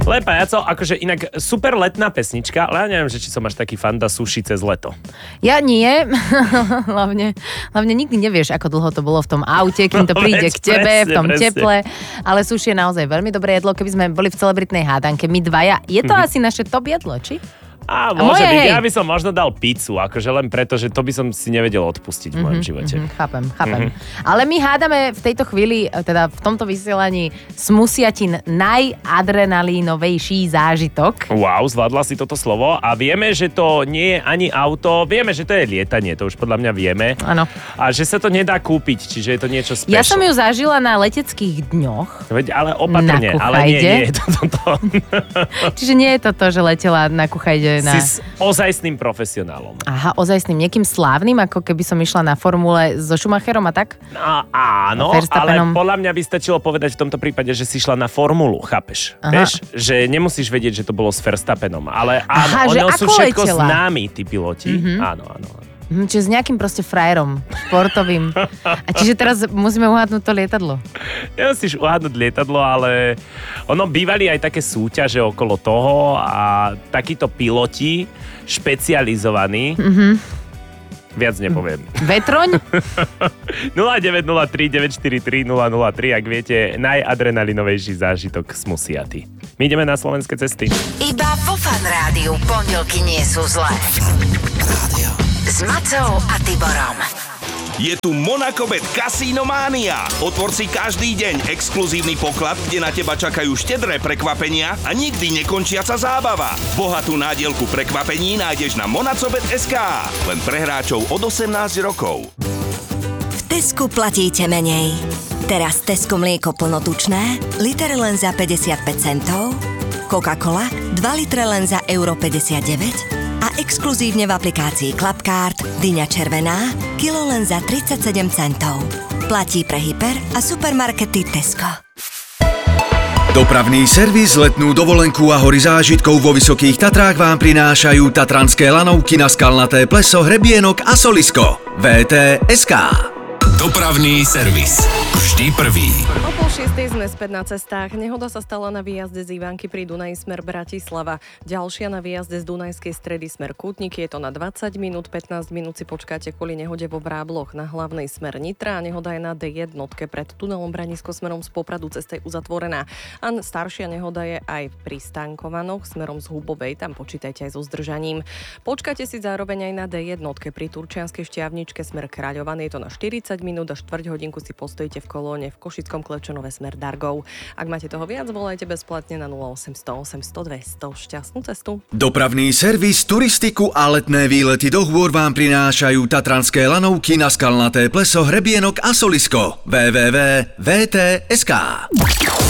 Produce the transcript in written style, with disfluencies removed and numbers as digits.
Le pajaco, akože inak super letná pesnička, ale ja neviem, že či som až taký fanda suši cez leto. Ja nie, hlavne nikdy nevieš, ako dlho to bolo v tom aute, kým to príde k tebe, v tom teple, ale suši je naozaj veľmi dobré jedlo, keby sme boli v celebritnej hádanke, my dvaja, je to asi naše top jedlo, či? A môže byť, ja by som možno dal pizzu, akože len preto, že to by som si nevedel odpustiť v mojom živote. Chápem. Ale my hádame v tejto chvíli, teda v tomto vysielaní smusiatin najadrenalínovejší zážitok. Wow, zvládla si toto slovo a vieme, že to nie je ani auto, vieme, že to je lietanie, to už podľa mňa vieme. Áno. A že sa to nedá kúpiť, čiže je to niečo special. Ja som ju zažila na leteckých dňoch. Veď, ale opatrne, ale nie je to toto. Čiže nie je to to, že letela na Kuchajde. Si s ozajstným profesionálom. Aha, ozajstným, niekým slávnym, ako keby som išla na formule so Schumacherom a tak? No, áno, ale podľa mňa by stačilo povedať v tomto prípade, že si šla na formulu, chápeš? Vieš, že nemusíš vedieť, že to bolo s Verstappenom, ale áno, oni sú všetko známi, tí piloti. Áno. Čiže s nejakým proste frajerom, športovým. A čiže teraz musíme uhádnuť to lietadlo. Nemusíš uhádnuť lietadlo, ale ono bývali aj také súťaže okolo toho a takíto piloti špecializovaní. Viac nepoviem. Vetroň? 0903 943 003, ak viete, najadrenalinovejší zážitok z Musiaty. My ideme na slovenské cesty. Iba vo Fan Rádiu pondelky nie sú zlé. Rádio. S Macou a Tiborom. Je tu Monacobet Casino Mania. Otvor si každý deň exkluzívny poklad, kde na teba čakajú štedré prekvapenia a nikdy nekončiaca zábava. Bohatú nádielku prekvapení nájdeš na monacobet.sk. Len pre hráčov od 18 rokov. V Tesku platíte menej. Teraz Tesco mlieko plnotučné, liter len za 55 centov, Coca-Cola 2 litre len za euro 59 a exkluzívne v aplikácii Clubcard dyňa červená, kilo len za 37 centov. Platí pre hyper a supermarkety Tesco. Dopravný servis, letnú dovolenku a hory zážitkov vo Vysokých Tatrách vám prinášajú tatranské lanovky na Skalnaté pleso, Hrebienok a Solisko. VT.sk. Dopravný servis. Vždy prvý. O 5:30 sme späť na cestách. Nehoda sa stala na výjazde z Ivánky pri Dunaji smer Bratislava. Ďalšia na výjazde z Dunajskej Stredy smer Kútniky. Je to na 20 minút, 15 minút si počkáte kvôli nehode vo Vrábloch na hlavnej smer Nitra. Nehoda je na D1 pred tunelom Branisko smerom z Popradu, cesta je uzatvorená. A staršia nehoda je aj pri Stankovanoch smerom z Hubovej, tam počítajte aj so zdržaním. Počkáte si zároveň aj na D1 pri Turčianskej Šťavničke smer Kráľovan. Je to na 40 minút a štvrť hodinku si postojíte v kolóne v Košickom Klečanove smer Dargov. Ak máte toho viac, volajte bezplatne na 0800 800 200. Šťastnú cestu. Dopravný servis, turistiku a letné výlety do hôr vám prinášajú tatranské lanovky na Skalnaté pleso, Hrebienok a Solisko. www.vt.sk.